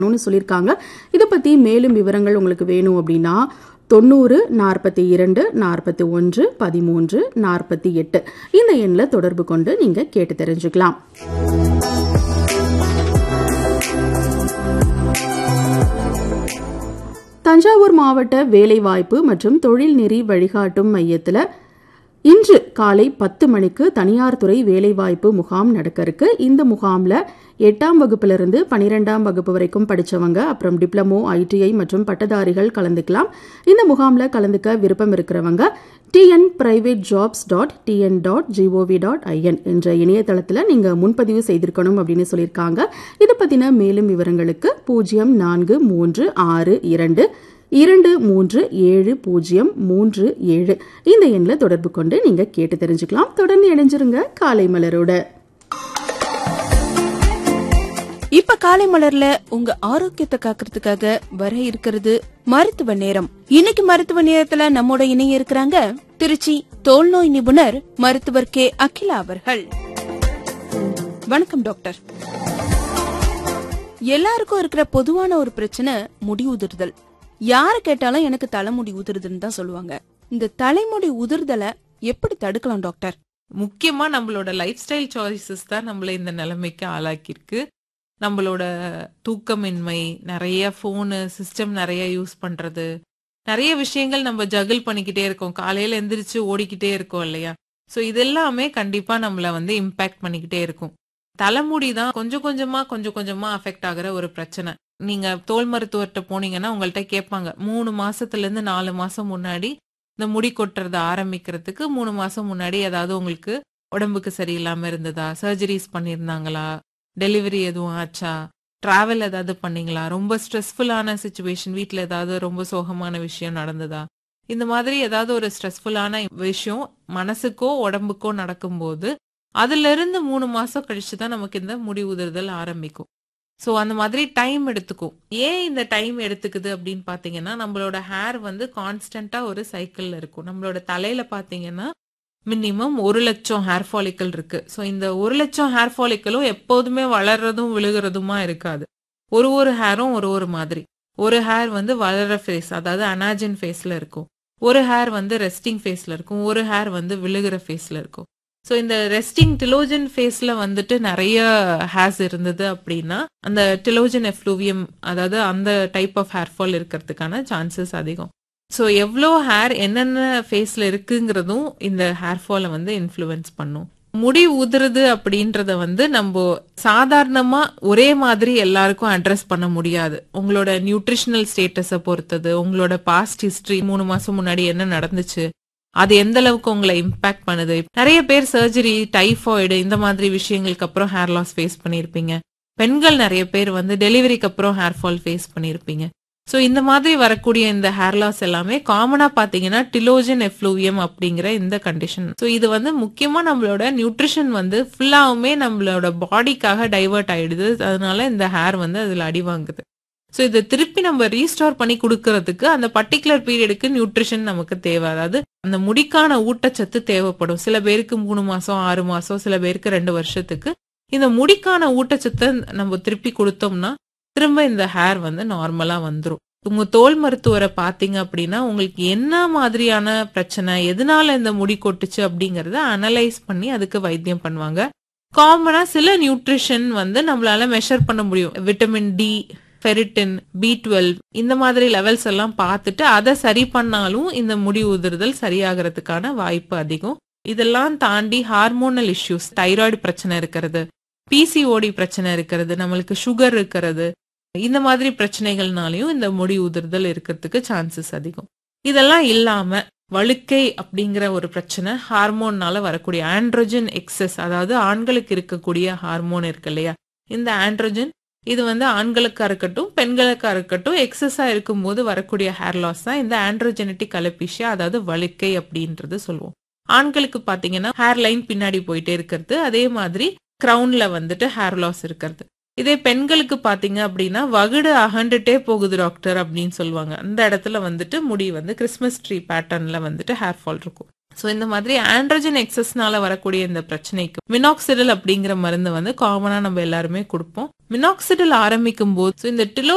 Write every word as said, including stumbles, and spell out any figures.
சொல்லியிருக்காங்க. இதை பற்றி மேலும் விவரங்கள் உங்களுக்கு வேணும் அப்படின்னா தொண்ணூறு நாற்பத்தி இரண்டு நாற்பத்தி ஒன்று பதிமூன்று நாற்பத்தி எட்டு இந்த எண்ணில் தொடர்பு கொண்டு நீங்கள் கேட்டு தெரிஞ்சுக்கலாம். தஞ்சாவூர் மாவட்ட வேலைவாய்ப்பு மற்றும் தொழில்நெறி வழிகாட்டும் மையத்தில் இன்று காலை பத்து மணிக்கு தனியார் துறை வேலைவாய்ப்பு முகாம் நடக்க இருக்கு. இந்த முகாமில் எட்டாம் வகுப்பிலிருந்து பனிரெண்டாம் வகுப்பு வரைக்கும் படித்தவங்க, அப்புறம் டிப்ளமோ, ஐடிஐ மற்றும் பட்டதாரிகள் கலந்துக்கலாம். இந்த முகாமில் கலந்துக்க விருப்பம் இருக்கிறவங்க TN private jobs dot TN dot gov dot IN என்ற இணையதளத்தில் நீங்கள் முன்பதிவு செய்திருக்கணும் அப்படின்னு சொல்லியிருக்காங்க. இதை பற்றின மேலும் விவரங்களுக்கு பூஜ்ஜியம் நான்கு மூன்று ஆறு இரண்டு இரண்டு மூன்று ஏழு பூஜ்ஜியம் மூன்று ஏழு இந்த எண்ணில் தொடர்பு கொண்டு நீங்க கேட்டு தெரிஞ்சுக்கலாம். தொடர்ந்து இணைஞ்சிருங்க காலை மலரோட. இப்ப காலை மலர்ல உங்க ஆரோக்கியத்தை காக்கிறதுக்காக வர இருக்கிறது மருத்துவ நேரம். இன்னைக்கு மருத்துவ நேரத்துல நம்மோட இணைய இருக்கிறாங்க திருச்சி தோல் நோய் நிபுணர் மருத்துவர் கே அகிலா அவர்கள். வணக்கம் டாக்டர். எல்லாருக்கும் இருக்கிற பொதுவான ஒரு பிரச்சனை முடி உதிர்தல். யார கேட்டாலும் எனக்கு தலைமுடி உதிர்துன்னு தான் சொல்லுவாங்க. இந்த தலைமுடி உதிர்தலை எப்படி தடுக்கலாம் டாக்டர்? முக்கியமா நம்மளோட லைஃப் ஸ்டைல் சாய்ஸஸ் தான் நம்மள இந்த நிலைமைக்கு ஆளாக்கிருக்கு. நம்மளோட தூக்கமின்மை, நிறைய போனு சிஸ்டம் நிறைய யூஸ் பண்றது, நிறைய விஷயங்கள் நம்ம ஜகிள் பண்ணிக்கிட்டே இருக்கோம். காலையில எந்திரிச்சு ஓடிக்கிட்டே இருக்கோம் இல்லையா? சோ இதெல்லாமே கண்டிப்பா நம்மள வந்து இம்பாக்ட் பண்ணிக்கிட்டே இருக்கும். தலைமுடி தான் கொஞ்சம் கொஞ்சமா கொஞ்சம் கொஞ்சமா அஃபெக்ட் ஆகுற ஒரு பிரச்சனை. நீங்க தோல் மருத்துவர்கிட்ட போனீங்கன்னா உங்கள்கிட்ட கேட்பாங்க, மூணு மாசத்துல இருந்து நாலு மாசம் முன்னாடி இந்த முடி கொட்டுறது ஆரம்பிக்கிறதுக்கு மூணு மாசம் முன்னாடி ஏதாவது உங்களுக்கு உடம்புக்கு சரியில்லாம இருந்ததா, சர்ஜரிஸ் பண்ணிருந்தாங்களா, டெலிவரி எதுவும் ஆச்சா, டிராவல் ஏதாவது பண்ணீங்களா, ரொம்ப ஸ்ட்ரெஸ்ஃபுல்லான சிச்சுவேஷன், வீட்டுல ஏதாவது ரொம்ப சோகமான விஷயம் நடந்ததா, இந்த மாதிரி ஏதாவது ஒரு ஸ்ட்ரெஸ்ஃபுல்லான விஷயம் மனசுக்கோ உடம்புக்கோ நடக்கும்போது அதுல இருந்து மூணு மாசம் கழிச்சுதான் நமக்கு இந்த முடி உதிர்தல் ஆரம்பிக்கும். ஸோ அந்த மாதிரி டைம் எடுத்துக்கும். ஏன் இந்த டைம் எடுத்துக்குது அப்படின்னு பாத்தீங்கன்னா, நம்மளோட ஹேர் வந்து கான்ஸ்டன்டா ஒரு சைக்கிள்ல இருக்கும். நம்மளோட தலையில பாத்தீங்கன்னா மினிமம் ஒரு லட்சம் ஹேர் ஃபாலிக்கல் இருக்கு. ஸோ இந்த ஒரு லட்சம் ஹேர் ஃபாலிக்கலும் எப்போதுமே வளர்றதும் விழுகிறதுமா இருக்காது. ஒரு ஒரு ஹேரும் ஒரு ஒரு மாதிரி. ஒரு ஹேர் வந்து வளர்ற ஃபேஸ், அதாவது அனாஜன் ஃபேஸ்ல இருக்கும். ஒரு ஹேர் வந்து ரெஸ்டிங் ஃபேஸ்ல இருக்கும். ஒரு ஹேர் வந்து விழுகிற ஃபேஸ்ல இருக்கும். ஸோ இந்த ரெஸ்டிங் டிலோஜன் ஃபேஸ்ல வந்துட்டு நிறைய ஹேர்ஸ் இருந்தது அப்படின்னா அந்த டிலோஜன் எஃப்ளூவியம், அதாவது அந்த டைப் ஆஃப் ஹேர் ஃபால் இருக்கிறதுக்கான சான்சஸ் அதிகம். ஸோ எவ்வளோ ஹேர் என்னென்ன ஃபேஸ்ல இருக்குங்கிறதும் இந்த ஹேர் ஃபாலை வந்து இன்ஃப்ளூயன்ஸ் பண்ணும். முடி உதிருது அப்படின்றத வந்து நம்ம சாதாரணமா ஒரே மாதிரி எல்லாருக்கும் அட்ரஸ் பண்ண முடியாது. உங்களோட நியூட்ரிஷனல் ஸ்டேட்டஸை பொறுத்தது, உங்களோட பாஸ்ட் ஹிஸ்டரி, மூணு மாசம் முன்னாடி என்ன நடந்துச்சு, அது எந்த அளவுக்கு உங்களை இம்பாக்ட் பண்ணுது. நிறைய பேர் சர்ஜரி, டைஃபாய்டு இந்த மாதிரி விஷயங்களுக்கு அப்புறம் ஹேர் லாஸ் ஃபேஸ் பண்ணிருப்பீங்க. பெண்கள் நிறைய பேர் வந்து டெலிவரிக்கு அப்புறம் ஹேர் ஃபால் ஃபேஸ் பண்ணிருப்பீங்க. ஸோ இந்த மாதிரி வரக்கூடிய இந்த ஹேர் லாஸ் எல்லாமே காமனா பாத்தீங்கன்னா டிலோஜன் எஃப்ளூவியம் அப்படிங்கிற இந்த கண்டிஷன். ஸோ இது வந்து முக்கியமா நம்மளோட நியூட்ரிஷன் வந்து ஃபுல்லாவுமே நம்மளோட பாடிக்காக டைவர்ட் ஆயிடுது. அதனால இந்த ஹேர் வந்து அதுல அடி வாங்குது. ஸோ இதை திருப்பி நம்ம ரீஸ்டோர் பண்ணி கொடுக்கறதுக்கு அந்த பர்டிகுலர் பீரியடுக்கு நியூட்ரிஷன் நமக்கு தேவை. அதாவது அந்த முடிக்கான ஊட்டச்சத்து தேவைப்படும். சில பேருக்கு மூணு மாசம் ஆறு மாசம் சில பேருக்கு ரெண்டு வருஷத்துக்கு இந்த முடிக்கான ஊட்டச்சத்தை நம்ம திருப்பி கொடுத்தோம்னா திரும்ப இந்த ஹேர் வந்து நார்மலா வந்துடும். உங்க தோல் மருத்துவரை பாத்தீங்க அப்படின்னா உங்களுக்கு என்ன மாதிரியான பிரச்சனை, எதனால இந்த முடி கொட்டுச்சு அப்படிங்கறத அனலைஸ் பண்ணி அதுக்கு வைத்தியம் பண்ணுவாங்க. காமனா சில நியூட்ரிஷன் வந்து நம்மளால மெஷர் பண்ண முடியும். Vitamin D, ferritin, B twelve இந்த மாதிரி லெவல்ஸ் எல்லாம் பார்த்துட்டு அதை சரி பண்ணாலும் இந்த முடி உதிர்தல் சரியாகிறதுக்கான வாய்ப்பு அதிகம். இதெல்லாம் தாண்டி ஹார்மோனல் இஷ்யூஸ், தைராய்டு பிரச்சனை இருக்கிறது, பிசிஓடி பிரச்சனை இருக்கிறது, நம்மளுக்கு சுகர் இருக்கிறது, இந்த மாதிரி பிரச்சனைகள்னாலையும் இந்த முடி உதிர்தல் இருக்கிறதுக்கு சான்சஸ் அதிகம். இதெல்லாம் இல்லாம வழுக்கை அப்படிங்கிற ஒரு பிரச்சனை, ஹார்மோன்னால வரக்கூடிய ஆண்ட்ரோஜன் எக்ஸஸ், அதாவது ஆண்களுக்கு இருக்கக்கூடிய ஹார்மோன் இருக்கு இல்லையா, இந்த ஆண்ட்ரோஜன் இது வந்து ஆண்களுக்கா இருக்கட்டும் பெண்களுக்கா இருக்கட்டும் எக்ஸஸா இருக்கும் போது வரக்கூடிய ஹேர் லாஸ் தான் இந்த ஆண்ட்ரோஜெனட்டிக் அலோபீசியா, அதாவது வழுக்கை அப்படின்றது சொல்லுவோம். ஆண்களுக்கு பாத்தீங்கன்னா ஹேர் லைன் பின்னாடி போயிட்டே இருக்கிறது, அதே மாதிரி கிரவுன்ல வந்துட்டு ஹேர் லாஸ் இருக்கிறது. இதே பெண்களுக்கு பாத்தீங்க அப்படின்னா வகுடு அகண்டுட்டே போகுது டாக்டர் அப்படின்னு சொல்லுவாங்க. அந்த இடத்துல வந்துட்டு முடி வந்து கிறிஸ்மஸ் ட்ரீ பேட்டர்ன்ல வந்துட்டு ஹேர் ஃபால் இருக்கும். சோ இந்த மாதிரி ஆண்ட்ரோஜன் எக்ஸஸ்னால வரக்கூடிய இந்த பிரச்சனைக்கு மினாக்சிடில் அப்படிங்கிற மருந்து வந்து காமனா நம்ம எல்லாருமே கொடுப்போம். மினாக்சிடில் ஆரம்பிக்கும் போது இந்த டிலோ